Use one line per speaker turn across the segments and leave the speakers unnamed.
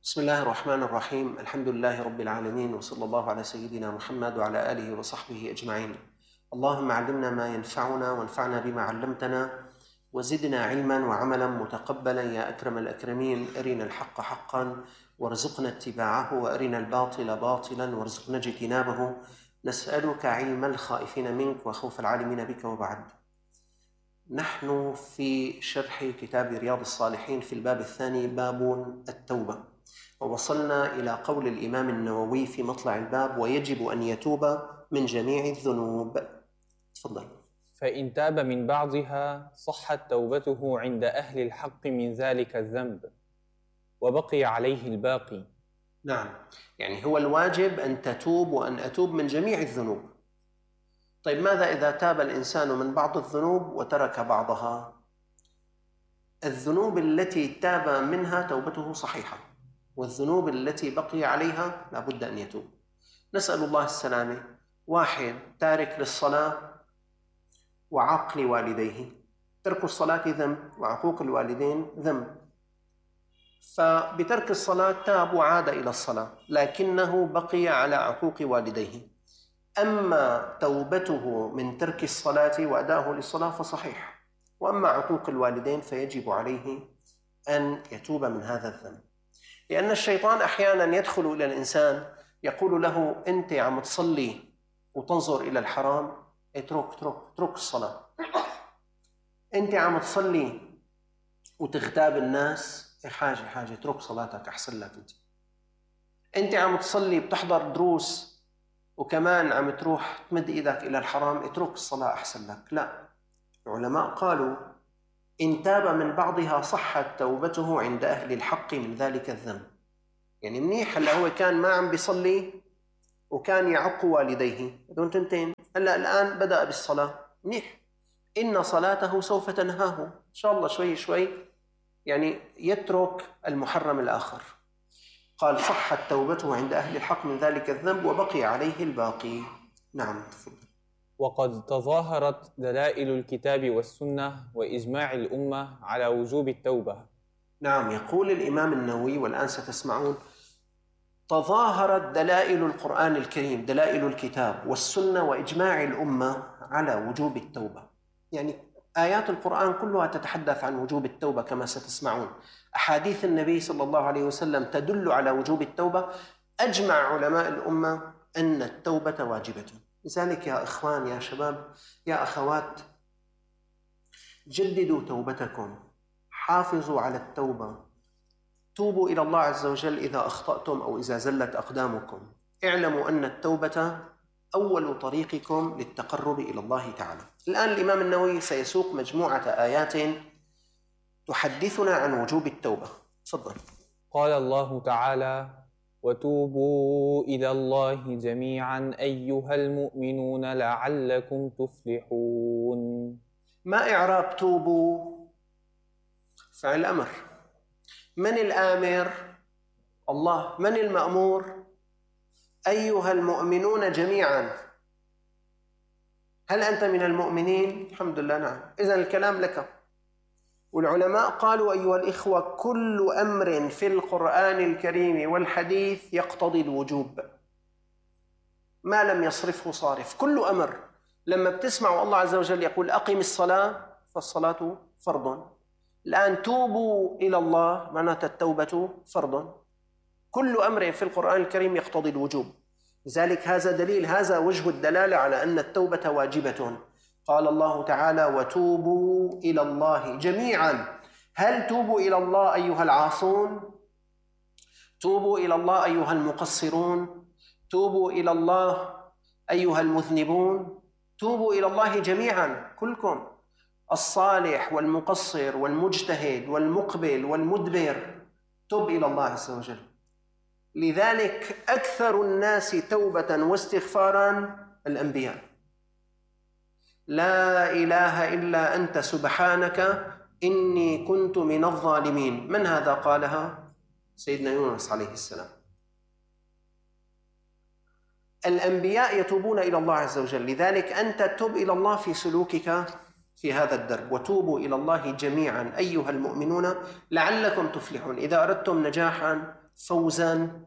بسم الله الرحمن الرحيم. الحمد لله رب العالمين، وصلى الله على سيدنا محمد وعلى آله وصحبه أجمعين. اللهم علمنا ما ينفعنا وانفعنا بما علمتنا وزدنا علما وعملا متقبلا يا أكرم الأكرمين. أرنا الحق حقا وارزقنا اتباعه، وأرنا الباطل باطلا وارزقنا اجتنابه. نسألك علم الخائفين منك وخوف العالمين بك. وبعد، نحن في شرح كتاب رياض الصالحين في الباب الثاني، باب التوبة، ووصلنا إلى قول الإمام النووي في مطلع الباب: ويجب أن يتوب من جميع الذنوب. تفضل.
فإن تاب من بعضها صحت توبته عند أهل الحق من ذلك الذنب، وبقي عليه الباقي.
نعم، يعني هو الواجب أن تتوب وأن أتوب من جميع الذنوب. طيب، ماذا إذا تاب الإنسان من بعض الذنوب وترك بعضها؟ الذنوب التي تاب منها توبته صحيحة، والذنوب التي بقي عليها لا بد أن يتوب. نسأل الله السلامة. واحد تارك للصلاة وعاق لوالديه، ترك الصلاة ذنب وعقوق الوالدين ذنب، فبترك الصلاة تاب وعاد إلى الصلاة، لكنه بقي على عقوق والديه. أما توبته من ترك الصلاة وأداؤه للصلاة فصحيح، وأما عقوق الوالدين فيجب عليه أن يتوب من هذا الذنب، لأن الشيطان أحيانا يدخل إلى الإنسان يقول له: أنت عم تصلي وتنظر إلى الحرام، اترك الصلاة. أنت عم تصلي وتغتاب الناس، حاجة اترك صلاتك أحسن لك. أنت عم تصلي بتحضر دروس وكمان عم تروح تمد إيدك إلى الحرام، اترك الصلاة أحسن لك. لا، العلماء قالوا: إن تاب من بعضها صحت توبته عند أهل الحق من ذلك الذنب. يعني منيح، هلا هو كان ما عم بيصلي وكان يعق والديه، بدون تنتين، هلا الآن بدأ بالصلاة، منيح، إن صلاته سوف تنهاه إن شاء الله شوي شوي، يعني يترك المحرم الآخر. قال: صحت توبته عند أهل الحق من ذلك الذنب وبقي عليه الباقي. نعم، تفضل.
وقد تظاهرت دلائل الكتاب والسنة وإجماع الأمة على وجوب التوبة.
نعم، يقول الإمام النووي، والآن ستسمعون: تظاهرت دلائل القرآن الكريم، دلائل الكتاب والسنة وإجماع الأمة على وجوب التوبة. يعني آيات القرآن كلها تتحدث عن وجوب التوبة كما ستسمعون. أحاديث النبي صلى الله عليه وسلم تدل على وجوب التوبة. أجمع علماء الأمة أن التوبة واجبة. لذلك يا إخوان، يا شباب، يا أخوات، جددوا توبتكم، حافظوا على التوبة، توبوا إلى الله عز وجل إذا أخطأتم أو إذا زلت أقدامكم. اعلموا أن التوبة أول طريقكم للتقرب إلى الله تعالى. الآن الإمام النووي سيسوق مجموعة آيات تحدثنا عن وجوب التوبة. تفضل.
قال الله تعالى: وتوبوا إلى الله جميعا أيها المؤمنون لعلكم تفلحون.
ما إعراب توبوا؟ فعل أمر. من الآمر؟ الله. من المأمور؟ أيها المؤمنون جميعا. هل أنت من المؤمنين؟ الحمد لله، نعم. إذن الكلام لك. والعلماء قالوا: أيها الإخوة، كل أمر في القرآن الكريم والحديث يقتضي الوجوب، ما لم يصرفه صارف. كل أمر، لما بتسمعوا الله عز وجل يقول: أقم الصلاة، فالصلاة فرض. الآن توبوا إلى الله، معناتها التوبة فرض. كل أمر في القرآن الكريم يقتضي الوجوب. لذلك هذا دليل، هذا وجه الدلالة على أن التوبة واجبة. قال الله تعالى: وتوبوا إلى الله جميعا. هل توبوا إلى الله أيها العاصون؟ توبوا إلى الله أيها المقصرون؟ توبوا إلى الله أيها المذنبون؟ توبوا إلى الله جميعا، كلكم، الصالح والمقصر والمجتهد والمقبل والمدبر، تب إلى الله عز وجل. لذلك أكثر الناس توبة واستغفارا الأنبياء. لا إله إلا أنت سبحانك إني كنت من الظالمين. من هذا قالها؟ سيدنا يونس عليه السلام. الأنبياء يتوبون إلى الله عز وجل. لذلك أنت تب إلى الله في سلوكك في هذا الدرب. وتوبوا إلى الله جميعا أيها المؤمنون لعلكم تفلحون. إذا أردتم نجاحا فوزا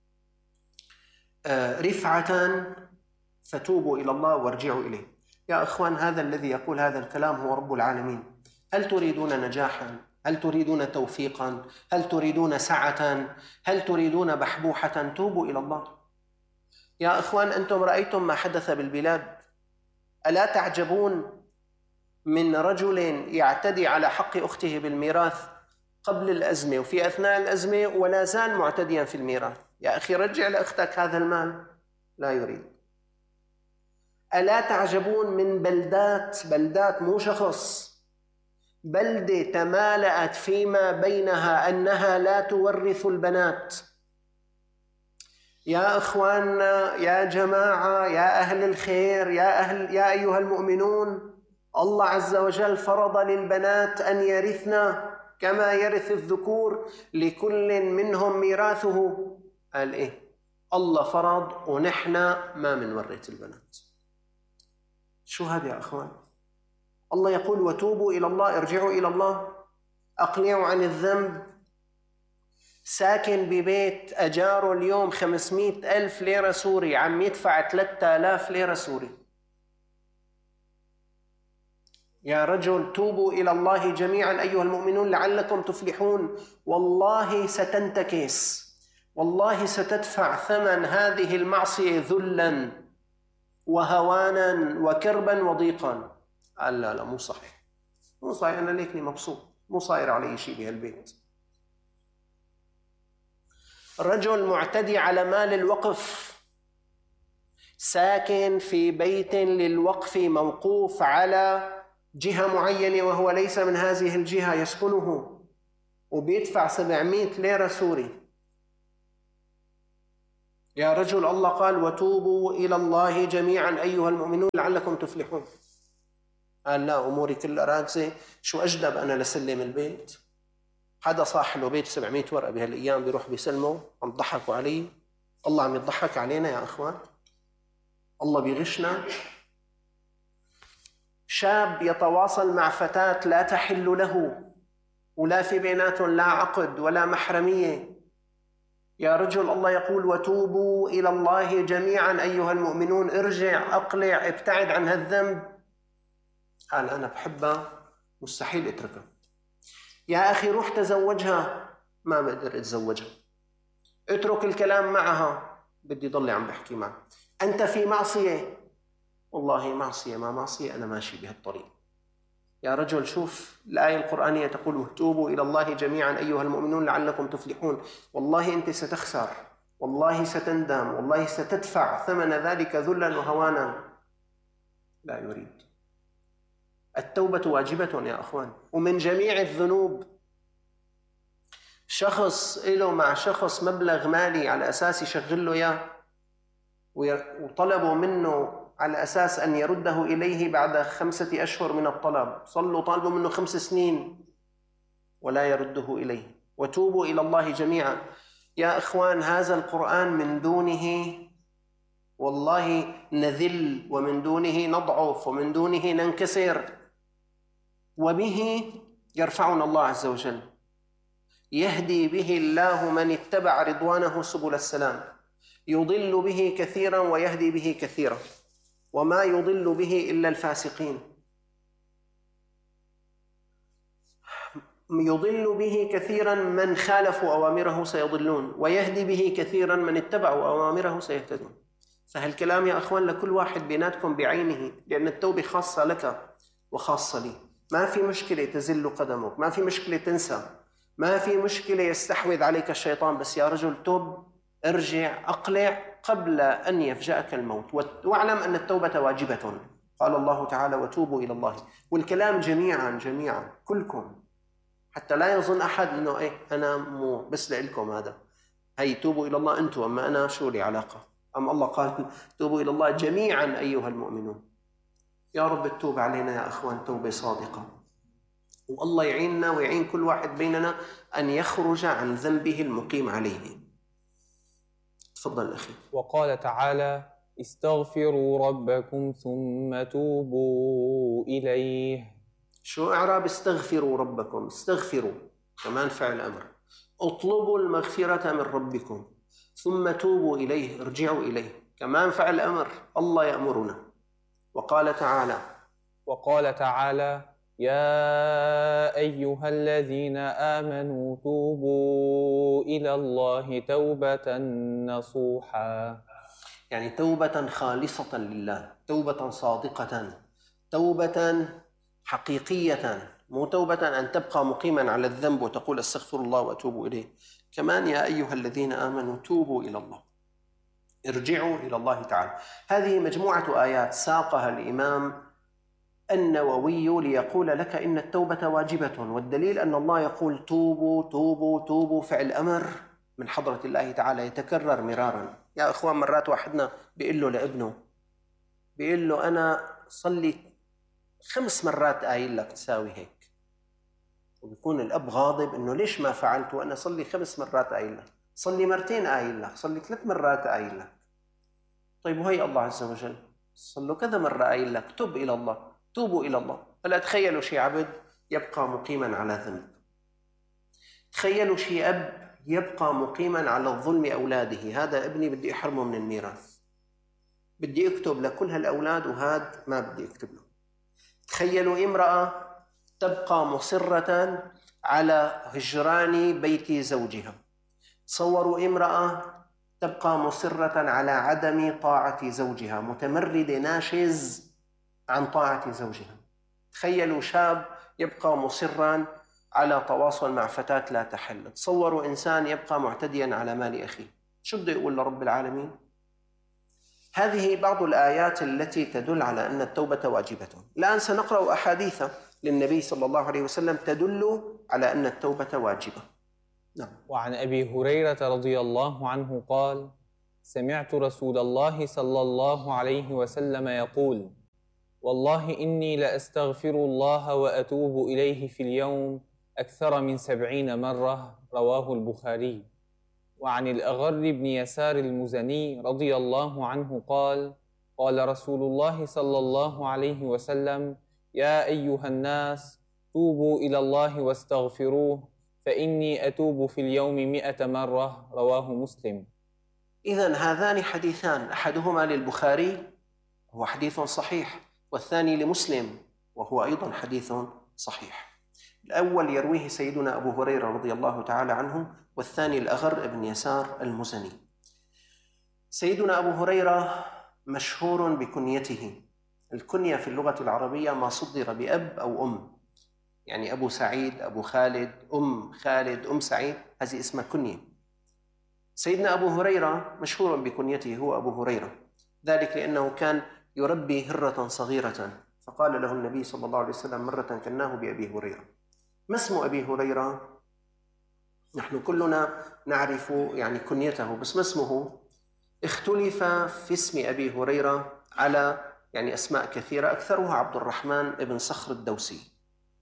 رفعة فتوبوا إلى الله وارجعوا إليه. يا إخوان، هذا الذي يقول هذا الكلام هو رب العالمين. هل تريدون نجاحا؟ هل تريدون توفيقا؟ هل تريدون سعة؟ هل تريدون بحبوحة؟ توبوا إلى الله. يا إخوان، أنتم رأيتم ما حدث بالبلاد. ألا تعجبون من رجل يعتدي على حق أخته بالميراث قبل الأزمة وفي أثناء الأزمة ولا زال معتديا في الميراث؟ يا أخي، رجع لأختك هذا المال. لا يريد. ألا تعجبون من بلدات مو شخص، بلدة تمالأت فيما بينها أنها لا تورث البنات. يا إخواننا، يا جماعة، يا أهل الخير، يا أيها المؤمنون، الله عز وجل فرض للبنات أن يرثنا كما يرث الذكور، لكل منهم ميراثه. قال إيه؟ الله فرض ونحن ما منورث البنات. شو هذا يا أخوان؟ الله يقول وتوبوا إلى الله، ارجعوا إلى الله، أقلعوا عن الذنب. ساكن ببيت أجاره اليوم 500,000 ليرة سوري، عم يدفع 3000 ليرة سوري. يا رجل، توبوا إلى الله جميعا أيها المؤمنون لعلكم تفلحون. والله ستنتكس، والله ستدفع ثمن هذه المعصية ذلا وهوانا وكربا وضيقا. قال لا مو صحيح، مو صحيح، أنا ليكني مبسوط، مو صاير علي شيء بهالبيت. رجل معتدي على مال الوقف، ساكن في بيت للوقف موقوف على جهة معينة وهو ليس من هذه الجهة يسكنه، وبيدفع 700 ليرة سوري. يا رجل، الله قال وتوبوا إلى الله جميعا أيها المؤمنون لعلكم تفلحون. قال لا، أموري كلها راكزة، شو أجدب أنا لسلم البيت؟ حدا صاح له بيت 700 ورقة بهالأيام بيروح بيسلمه، عم يضحكوا علي. الله عم يضحك علينا يا أخوان، الله بيغشنا. شاب يتواصل مع فتاة لا تحل له ولا في بيناتهم لا عقد ولا محرمية. يا رجل، الله يقول وتوبوا إلى الله جميعا أيها المؤمنون، ارجع، أقلع، ابتعد عن هالذنب. قال أنا بحبها، مستحيل اتركها. يا أخي، روح تزوجها. ما بقدر اتزوجها. اترك الكلام معها، بدي ضلي عم بحكي معها. أنت في معصية. والله معصية ما معصية، أنا ماشي بهالطريق. يا رجل، شوف الآية القرآنية تقول توبوا إلى الله جميعا أيها المؤمنون لعلكم تفلحون. والله أنت ستخسر، والله ستندم، والله ستدفع ثمن ذلك ذلا وهوانا. لا يريد. التوبة واجبة يا أخوان، ومن جميع الذنوب. شخص له مع شخص مبلغ مالي على أساس يشغل له إياه، وطلبوا منه على أساس أن يرده إليه بعد 5 أشهر من الطلب. صلوا طالبوا منه 5 سنين ولا يرده إليه. وتوبوا إلى الله جميعا. يا إخوان، هذا القرآن من دونه والله نذل، ومن دونه نضعف، ومن دونه ننكسر، وبه يرفعنا الله عز وجل. يهدي به الله من اتبع رضوانه سبل السلام، يضل به كثيرا ويهدي به كثيرا، وما يضل به إلا الفاسقين. يضل به كثيرا من خالفوا أوامره سيضلون، ويهدي به كثيرا من اتبعوا أوامره سيهتدون. فهالكلام يا أخوان لكل واحد بيناتكم بعينه، لأن التوبة خاصة لك وخاصة لي. ما في مشكلة تزل قدمك، ما في مشكلة تنسى، ما في مشكلة يستحوذ عليك الشيطان، بس يا رجل توب، ارجع، أقلع قبل أن يفجأك الموت. واعلم أن التوبة واجبة. قال الله تعالى وتوبوا إلى الله، والكلام جميعا كلكم، حتى لا يظن أحد أنه إيه أنا مو بس لإلكم هذا، هي توبوا إلى الله أنتم، أما أنا شو لي علاقة؟ أما الله قال توبوا إلى الله جميعا أيها المؤمنون. يا رب التوب علينا يا أخوان توبة صادقة، والله يعيننا ويعين كل واحد بيننا أن يخرج عن ذنبه المقيم عليه. تفضل أخي.
وقال تعالى استغفروا ربكم ثم توبوا إليه.
شو إعراب استغفروا ربكم؟ استغفروا كمان فعل أمر، اطلبوا المغفرة من ربكم ثم توبوا إليه، ارجعوا إليه. كمان فعل أمر، الله يأمرنا.
وقال تعالى: يا أيها الذين آمنوا توبوا إلى الله توبة نصوحا،
يعني توبة خالصة لله، توبة صادقة، توبة حقيقية، مو توبة أن تبقى مقيما على الذنب وتقول استغفر الله وأتوب إليه. كمان يا أيها الذين آمنوا توبوا إلى الله، ارجعوا إلى الله تعالى. هذه مجموعة آيات ساقها الإمام النووي ليقول لك إن التوبة واجبة، والدليل أن الله يقول توبوا توبوا توبوا، فعل أمر من حضرة الله تعالى يتكرر مرارا. يا أخوان، مرات واحدنا بيقول له لابنه، بيقول له أنا صلي 5 مرات قايل لك تساوي هيك، وبيكون الأب غاضب إنه ليش ما فعلت وأنا صلي 5 مرات قايل لك، صلي 2 مرات قايل لك، صلي 3 مرات قايل لك. طيب وهي الله عز وجل صلوا كذا مرة قايل لك تب إلى الله، توبوا إلى الله. هلا تخيلوا شي عبد يبقى مقيما على ذنب، تخيلوا شي أب يبقى مقيما على الظلم أولاده، هذا ابني بدي أحرمه من الميراث، بدي أكتب لكل هالأولاد وهذا ما بدي أكتب له. تخيلوا امرأة تبقى مصرة على هجران بيت زوجها، تصوروا امرأة تبقى مصرة على عدم طاعة زوجها، متمردة ناشز عن طاعة زوجها. تخيلوا شاب يبقى مصرا على تواصل مع فتاة لا تحل. تصوروا إنسان يبقى معتديا على مال أخيه، شو بده يقول لرب العالمين؟ هذه بعض الآيات التي تدل على أن التوبة واجبة. الآن سنقرأ أحاديث للنبي صلى الله عليه وسلم تدل على أن التوبة واجبة. نعم.
وعن أبي هريرة رضي الله عنه قال: سمعت رسول الله صلى الله عليه وسلم يقول: والله إني لأستغفر الله وأتوب إليه في اليوم أكثر من 70 مرة، رواه البخاري. وعن الأغر بن يسار المزني رضي الله عنه قال: قال رسول الله صلى الله عليه وسلم: يا أيها الناس توبوا إلى الله واستغفروه فإني أتوب في اليوم 100 مرة، رواه مسلم.
إذن هذان حديثان، أحدهما للبخاري وهو حديث صحيح، والثاني لمسلم وهو أيضا حديث صحيح. الأول يرويه سيدنا أبو هريرة رضي الله تعالى عنه، والثاني الأغر بن يسار المزني. سيدنا أبو هريرة مشهور بكنيته. الكنية في اللغة العربية ما صدر بأب أو أم، يعني أبو سعيد، أبو خالد، أم خالد، أم سعيد، هذه اسمها كنية. سيدنا أبو هريرة مشهور بكنيته، هو أبو هريرة، ذلك لأنه كان يربي هرة صغيرة، فقال له النبي صلى الله عليه وسلم مرة كناه بأبي هريرة. ما اسم أبي هريرة؟ نحن كلنا نعرف يعني كنيته، بس ما اسمه؟ اختلف في اسم أبي هريرة على يعني أسماء كثيرة، أكثرها عبد الرحمن بن صخر الدوسي.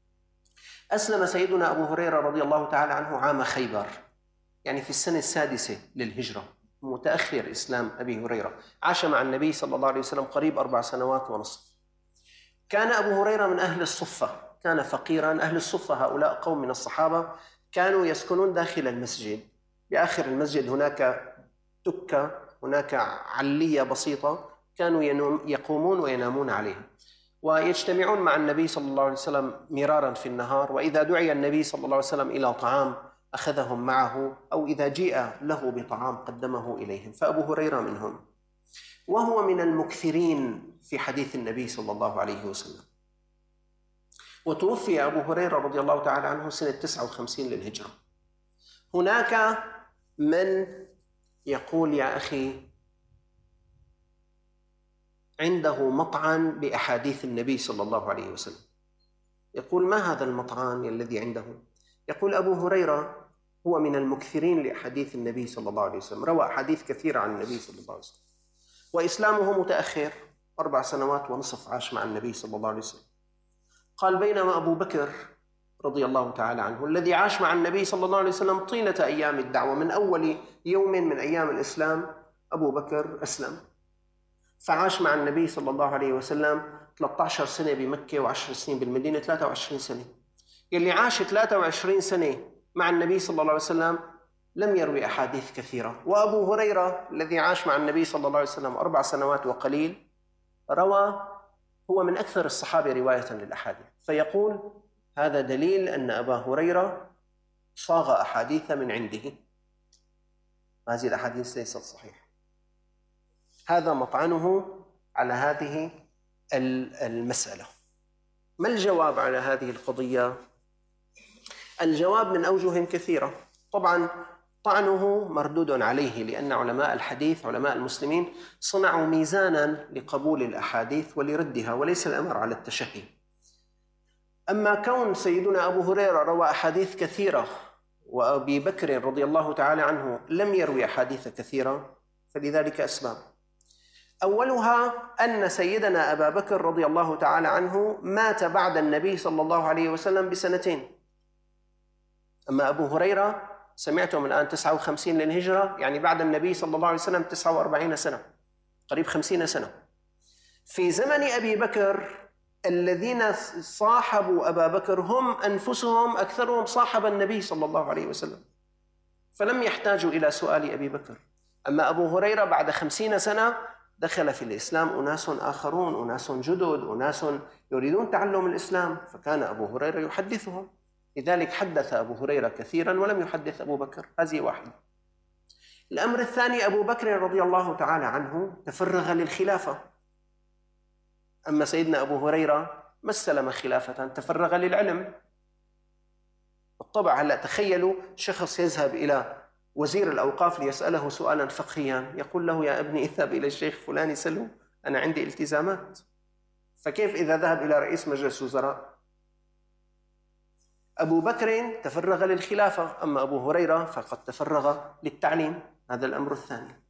أسلم سيدنا أبو هريرة رضي الله تعالى عنه عام خيبر، يعني في السنة 6 للهجرة، متأخر إسلام أبي هريرة. عاش مع النبي صلى الله عليه وسلم قريب 4 سنوات ونصف. كان أبو هريرة من أهل الصفة، كان فقيرا. أهل الصفة هؤلاء قوم من الصحابة كانوا يسكنون داخل المسجد، بآخر المسجد هناك تكة، هناك علية بسيطة كانوا يقومون وينامون عليها، ويجتمعون مع النبي صلى الله عليه وسلم مرارا في النهار، وإذا دعي النبي صلى الله عليه وسلم إلى طعام أخذهم معه، أو إذا جيء له بطعام قدمه إليهم، فأبو هريرة منهم، وهو من المكثرين في حديث النبي صلى الله عليه وسلم. وتوفي أبو هريرة رضي الله تعالى عنه سنة 59 للهجرة. هناك من يقول يا أخي عنده مطعن بأحاديث النبي صلى الله عليه وسلم. يقول ما هذا المطعن الذي عنده؟ يقول أبو هريرة هو من المكثرين لأحاديث النبي صلى الله عليه وسلم، روى أحاديث كثيرة عن النبي صلى الله عليه وسلم، وإسلامه متأخر، 4 سنوات ونصف عاش مع النبي صلى الله عليه وسلم. قال بينما أبو بكر رضي الله تعالى عنه الذي عاش مع النبي صلى الله عليه وسلم طيلة أيام الدعوة، من أول يوم من أيام الإسلام أبو بكر أسلم، فعاش مع النبي صلى الله عليه وسلم 13 سنة بمكة و10 سنين بالمدينة، 23 سنة. يلي عاش 23 سنة مع النبي صلى الله عليه وسلم لم يروي أحاديث كثيرة. وأبو هريرة الذي عاش مع النبي صلى الله عليه وسلم 4 سنوات وقليل روى، هو من أكثر الصحابة رواية للأحاديث، فيقول هذا دليل أن أبا هريرة صاغ أحاديث من عنده. هذه الأحاديث ليست صحيحة. هذا مطعنه على هذه المسألة. ما الجواب على هذه القضية؟ الجواب من أوجه كثيرة. طبعا طعنه مردود عليه، لأن علماء الحديث علماء المسلمين صنعوا ميزانا لقبول الأحاديث ولردها، وليس الأمر على التشهي. أما كون سيدنا أبو هريرة روى أحاديث كثيرة وأبي بكر رضي الله تعالى عنه لم يروي أحاديث كثيرة، فلذلك أسباب. أولها أن سيدنا أبا بكر رضي الله تعالى عنه مات بعد النبي صلى الله عليه وسلم ب2 سنين. أما أبو هريرة سمعتم الآن 59 للهجرة، يعني بعد النبي صلى الله عليه وسلم 49 سنة، قريب 50 سنة. في زمن أبي بكر الذين صاحبوا أبا بكر هم أنفسهم أكثرهم صاحب النبي صلى الله عليه وسلم، فلم يحتاجوا إلى سؤال أبي بكر. أما أبو هريرة بعد 50 سنة دخل في الإسلام أناس آخرون، أناس جدد، أناس يريدون تعلم الإسلام، فكان أبو هريرة يحدثهم. لذلك حدث أبو هريرة كثيرا ولم يحدث أبو بكر. هذه واحدة. الأمر الثاني، أبو بكر رضي الله تعالى عنه تفرغ للخلافة، أما سيدنا أبو هريرة ما استلم خلافة، تفرغ للعلم. بالطبع هلا تخيلوا شخص يذهب إلى وزير الأوقاف ليسأله سؤالا فقهيا، يقول له يا ابني اذهب إلى الشيخ فلان سله، أنا عندي التزامات. فكيف إذا ذهب إلى رئيس مجلس وزراء؟ أبو بكر تفرغ للخلافة، أما أبو هريرة فقد تفرغ للتعليم. هذا الأمر الثاني.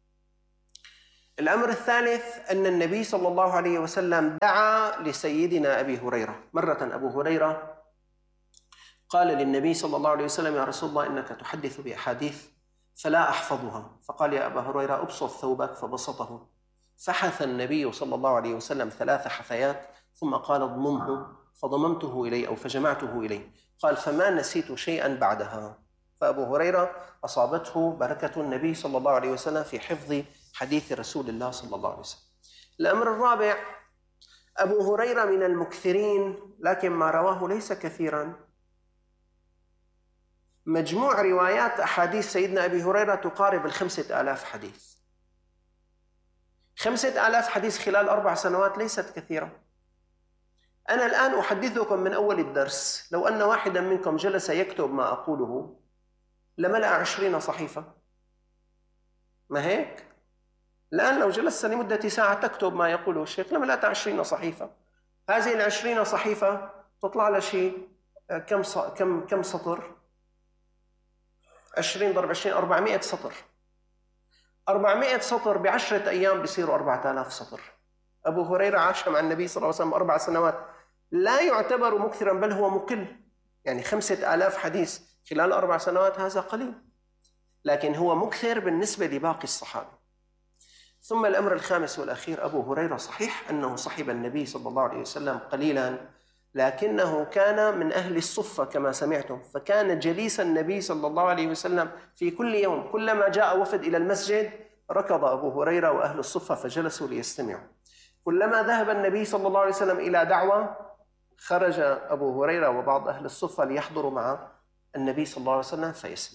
الأمر الثالث أن النبي صلى الله عليه وسلم دعا لسيدنا أبي هريرة. مرة أبو هريرة قال للنبي صلى الله عليه وسلم يا رسول الله إنك تحدث بأحاديث فلا أحفظها، فقال يا أبا هريرة أبسط ثوبك، فبسطه، فحث النبي صلى الله عليه وسلم 3 حثيات ثم قال اضممه، فضممته إليه أو فجمعته إليه، قال فما نسيت شيئا بعدها. فأبو هريرة أصابته بركة النبي صلى الله عليه وسلم في حفظ حديث رسول الله صلى الله عليه وسلم. الأمر الرابع، أبو هريرة من المكثرين لكن ما رواه ليس كثيرا. مجموع روايات أحاديث سيدنا أبي هريرة تقارب 5000 حديث. 5000 حديث خلال 4 سنوات ليست كثيرة. أنا الآن أحدثكم من أول الدرس، لو أن واحدا منكم جلس يكتب ما أقوله لملأ 20 صحيفة، ما هيك؟ الآن لو جلست لمدة ساعة تكتب ما يقوله الشيخ لملأت 20 صحيفة. هذه 20 صحيفة تطلع لها شيء كم سطر؟ 20 ضرب 20 400 سطر. 400 سطر ب10 أيام بيصيروا 4000 سطر. أبو هريرة عاش مع النبي صلى الله عليه وسلم 4 سنوات، لا يعتبر مكثرا بل هو مقل، يعني 5000 حديث خلال 4 سنوات هذا قليل، لكن هو مكثر بالنسبة لباقي الصحابة. ثم الأمر الخامس والأخير، أبو هريرة صحيح أنه صحب النبي صلى الله عليه وسلم قليلا، لكنه كان من أهل الصفة كما سمعتم، فكان جليس النبي صلى الله عليه وسلم في كل يوم، كلما جاء وفد إلى المسجد ركض أبو هريرة وأهل الصفة فجلسوا ليستمعوا. كلما ذهب النبي صلى الله عليه وسلم إلى دعوة خرج أبو هريرة وبعض أهل الصفة ليحضروا مع النبي صلى الله عليه وسلم فيسمع.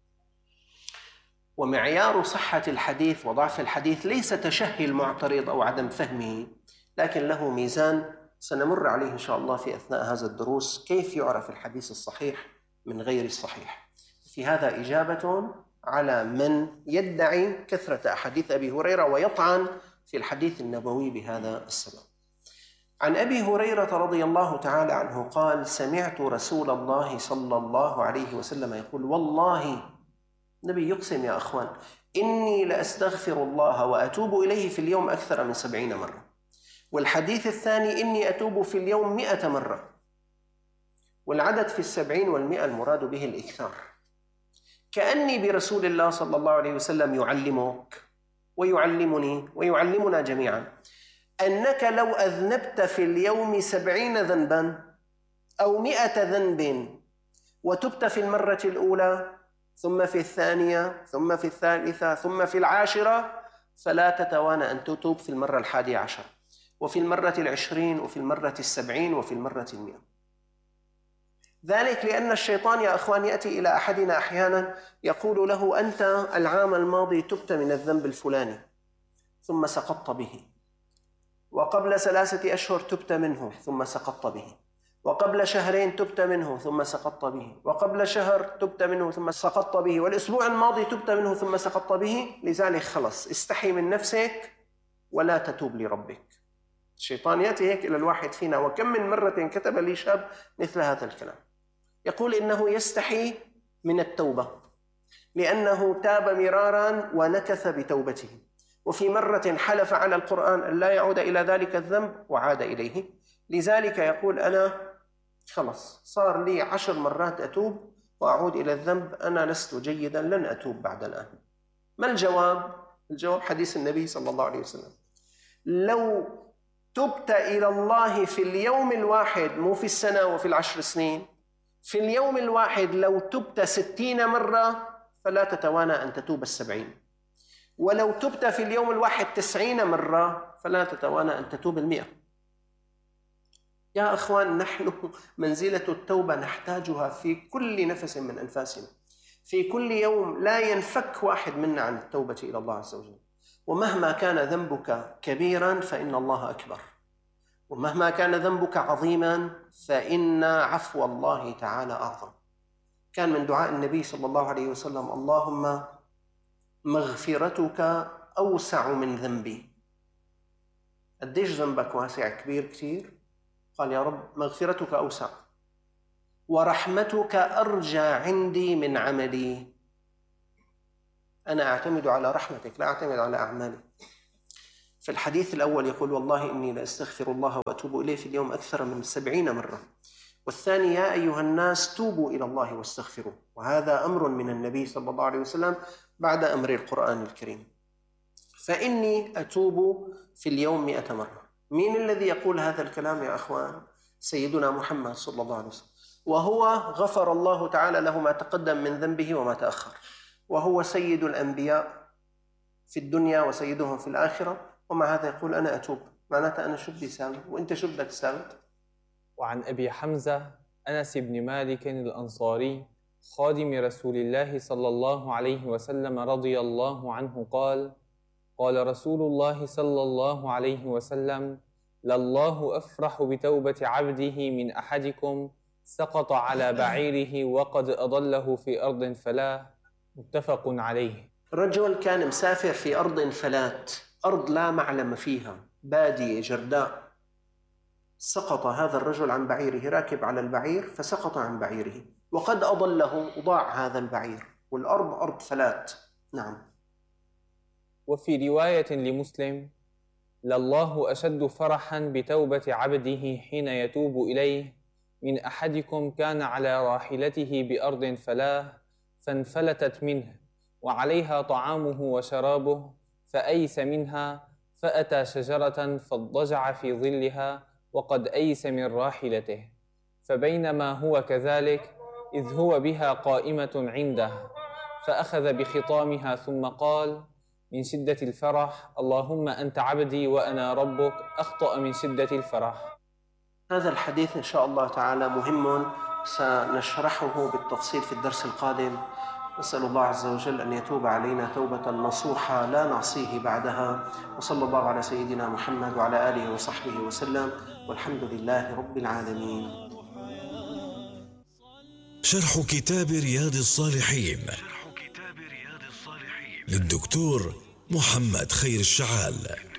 ومعيار صحة الحديث وضعف الحديث ليس تشهي المعترض أو عدم فهمه، لكن له ميزان سنمر عليه إن شاء الله في أثناء هذا الدروس، كيف يعرف الحديث الصحيح من غير الصحيح. في هذا إجابة على من يدعي كثرة أحاديث أبي هريرة ويطعن في الحديث النبوي بهذا السبب. عن أبي هريرة رضي الله تعالى عنه قال سمعت رسول الله صلى الله عليه وسلم يقول والله، النبي يقسم يا أخوان، إني لأستغفر الله وأتوب إليه في اليوم أكثر من 70 مرة. والحديث الثاني إني أتوب في اليوم 100 مرة. والعدد في 70 و100 المراد به الإكثار. كأني برسول الله صلى الله عليه وسلم يعلمك ويعلمني ويعلمنا جميعا أنك لو أذنبت في اليوم 70 ذنبا أو 100 ذنب وتبت في المرة الأولى ثم في الثانية ثم في الثالثة ثم في العاشرة، فلا تتوانى أن تتوب في المرة 11 وفي المرة 20 وفي المرة 70 وفي المرة 100. ذلك لأن الشيطان يا أخوان يأتي إلى أحدنا أحيانا يقول له: أنت العام الماضي تبت من الذنب الفلاني ثم سقطت به، وقبل 3 أشهر تبت منه ثم سقطت به، وقبل شهرين تبت منه ثم سقطت به، وقبل شهر تبت منه ثم سقطت به، والأسبوع الماضي تبت منه ثم سقطت به. لذلك خلص استحي من نفسك ولا تتوب لربك. الشيطان يأتي هيك إلى الواحد فينا. وكم من مرة كتب لي شاب مثل هذا الكلام، يقول إنه يستحي من التوبة لأنه تاب مرارا ونكث بتوبته، وفي مرة حلف على القرآن أن لا يعود إلى ذلك الذنب وعاد إليه. لذلك يقول: أنا خلص صار لي 10 مرات أتوب وأعود إلى الذنب، أنا لست جيدا، لن أتوب بعد الآن. ما الجواب؟ الجواب حديث النبي صلى الله عليه وسلم: لو تبت إلى الله في اليوم الواحد، مو في السنة وفي 10 سنين، في اليوم الواحد لو تبت 60 مرة فلا تتوانى أن تتوب 70، ولو تبت في اليوم الواحد 90 مرة فلا تتوانى أن تتوب 100. يا أخوان، نحن منزلة التوبة نحتاجها في كل نفس من أنفاسنا، في كل يوم لا ينفك واحد منا عن التوبة إلى الله عز وجل. ومهما كان ذنبك كبيرا فإن الله أكبر، ومهما كان ذنبك عظيما فإن عفو الله تعالى أعظم. كان من دعاء النبي صلى الله عليه وسلم: اللهم مغفرتك أوسع من ذنبي. قديش ذنبك واسع؟ كبير كثير. قال: يا رب مغفرتك أوسع، ورحمتك أرجى عندي من عملي. أنا أعتمد على رحمتك لا أعتمد على أعمالي. في الحديث الأول يقول: والله إني لأستغفر الله وأتوب إليه في اليوم أكثر من 70 مرة. والثاني: يا أيها الناس توبوا إلى الله واستغفروا. وهذا أمر من النبي صلى الله عليه وسلم بعد أمر القرآن الكريم. فإني أتوب في اليوم 100 مرة. مين الذي يقول هذا الكلام يا أخوان؟ سيدنا محمد صلى الله عليه وسلم، وهو غفر الله تعالى له ما تقدم من ذنبه وما تأخر، وهو سيد الأنبياء في الدنيا وسيدهم في الآخرة، ومع هذا يقول: أنا أتوب. معناتها أنا شو بدي أساوي وأنت شو بدك تساوي؟
وعن أبي حمزة أنس بن مالك الأنصاري خادم رسول الله صلى الله عليه وسلم رضي الله عنه قال: قال رسول الله صلى الله عليه وسلم: لله أفرح بتوبة عبده من أحدكم سقط على بعيره وقد أضله في أرض فلاة. متفق عليه.
رجل كان مسافر في أرض فلات، أرض لا معلم فيها، بادية جرداء. سقط هذا الرجل عن بعيره، راكب على البعير فسقط عن بعيره وقد أضله، وضاع هذا البعير، والأرض أرض فلات. نعم.
وفي رواية لمسلم: لله أشد فرحا بتوبة عبده حين يتوب إليه من أحدكم كان على راحلته بأرض فلاة فانفلتت منه وعليها طعامه وشرابه فأيس منها فأتى شجرة فاضطجع في ظلها وقد أيس من راحلته، فبينما هو كذلك إذ هو بها قائمة عنده فأخذ بخطامها ثم قال من شدة الفرح: اللهم أنت عبدي وأنا ربك، أخطأ من شدة الفرح.
هذا الحديث إن شاء الله تعالى مهم، سنشرحه بالتفصيل في الدرس القادم. نسأل الله عز وجل أن يتوب علينا توبة نصوحة لا نعصيه بعدها. وصلى الله على سيدنا محمد وعلى آله وصحبه وسلم، والحمد لله رب العالمين.
شرح كتاب رياض الصالحين للدكتور محمد خير الشعال.